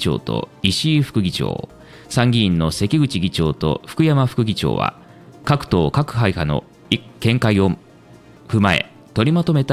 長と石井副議長、参議院の関口議長と福山副議長は各党各派閥の見解を踏まえ取りまとめ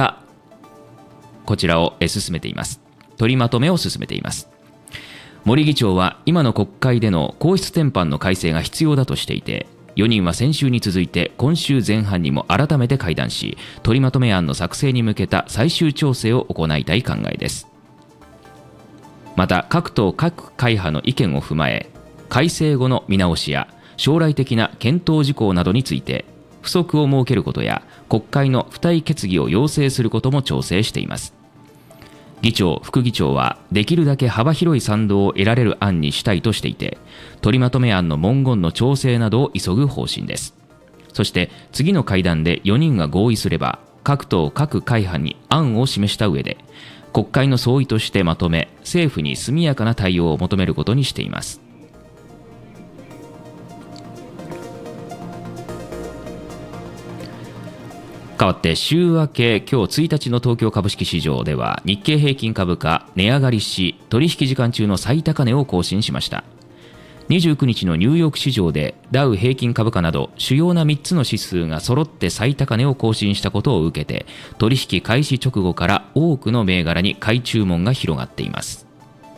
を進めています。森議長は今の国会での皇室典範の改正が必要だとしていて、4人は先週に続いて今週前半にも改めて会談し、取りまとめ案の作成に向けた最終調整を行いたい考えです。また各党各会派の意見を踏まえ、改正後の見直しや将来的な検討事項などについて不足を設けることや国会の付帯決議を要請することも調整しています。議長、副議長はできるだけ幅広い賛同を得られる案にしたいとしていて、取りまとめ案の文言の調整などを急ぐ方針です。そして次の会談で4人が合意すれば、各党各会派に案を示した上で国会の総意としてまとめ、政府に速やかな対応を求めることにしています。変わって週明け今日1日の東京株式市場では、日経平均株価値上がりし、取引時間中の最高値を更新しました。29日のニューヨーク市場でダウ平均株価など主要な3つの指数が揃って最高値を更新したことを受けて、取引開始直後から多くの銘柄に買い注文が広がっています。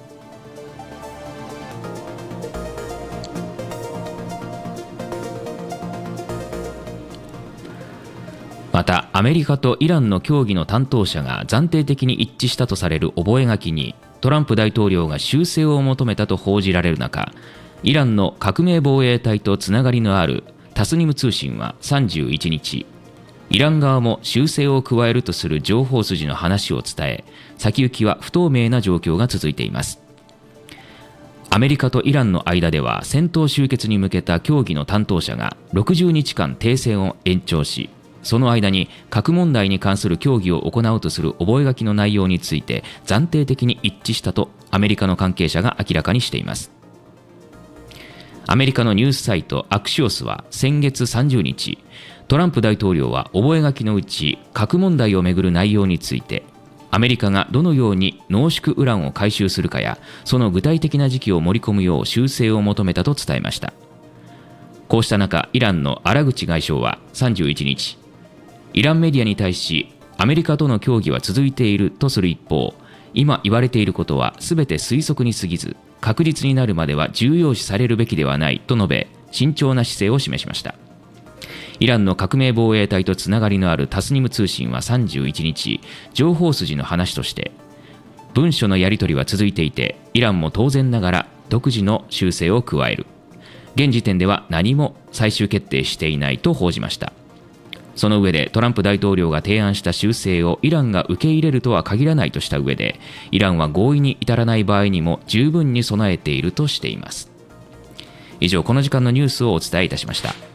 またアメリカとイランの協議の担当者が暫定的に一致したとされる覚書にトランプ大統領が修正を求めたと報じられる中、イランの革命防衛隊とつながりのあるタスニム通信は31日、イラン側も修正を加えるとする情報筋の話を伝え、先行きは不透明な状況が続いています。アメリカとイランの間では戦闘終結に向けた協議の担当者が60日間停戦を延長し、その間に核問題に関する協議を行うとする覚書の内容について暫定的に一致したとアメリカの関係者が明らかにしています。アメリカのニュースサイトアクシオスは先月30日、トランプ大統領は覚書のうち核問題をめぐる内容について、アメリカがどのように濃縮ウランを回収するかや、その具体的な時期を盛り込むよう修正を求めたと伝えました。こうした中、イランのアラグチ外相は31日、イランメディアに対しアメリカとの協議は続いているとする一方、今言われていることは全て推測に過ぎず、確実になるまでは重要視されるべきではないと述べ、慎重な姿勢を示しました。イランの革命防衛隊とつながりのあるタスニム通信は31日、情報筋の話として、文書のやり取りは続いていて、イランも当然ながら独自の修正を加える。現時点では何も最終決定していないと報じました。その上でトランプ大統領が提案した修正をイランが受け入れるとは限らないとした上で、イランは合意に至らない場合にも十分に備えているとしています。以上、この時間のニュースをお伝えいたしました。